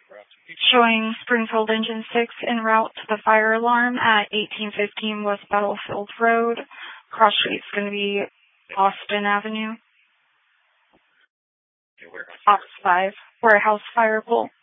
Showing Springfield Engine 6 en route to the fire alarm at 1815 West Battlefield Road. Cross street's going to be Austin Avenue. Ops 5, warehouse fire pole.